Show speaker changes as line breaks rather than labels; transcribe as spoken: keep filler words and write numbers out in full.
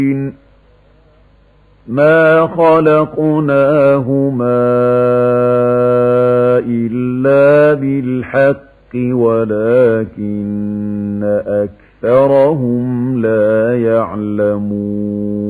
ما خلقناهما إلا بالحق ولكن أكثرهم لا يعلمون